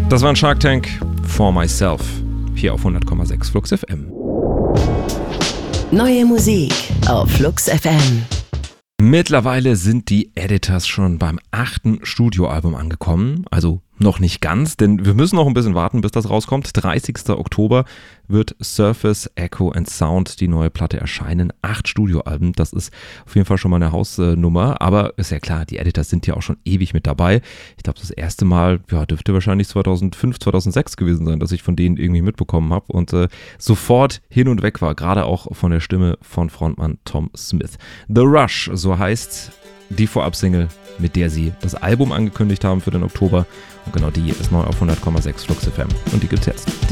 Das war ein Shark Tank for Myself. Hier auf 100,6 Flux FM. Neue Musik auf Flux FM. Mittlerweile sind die Editors schon beim 8. Studioalbum angekommen. Also noch nicht ganz, denn wir müssen noch ein bisschen warten, bis das rauskommt. 30. Oktober wird Surface, Echo and Sound, die neue Platte, erscheinen. 8 Studioalben, das ist auf jeden Fall schon mal eine Hausnummer. Aber ist ja klar, die Editors sind ja auch schon ewig mit dabei. Ich glaube, das erste Mal dürfte wahrscheinlich 2005, 2006 gewesen sein, dass ich von denen irgendwie mitbekommen habe und sofort hin und weg war. Gerade auch von der Stimme von Frontmann Tom Smith. The Rush, so heißt die Vorab-Single, mit der sie das Album angekündigt haben für den Oktober. Und genau die ist neu auf 100,6 Flux FM. Und die gibt's jetzt.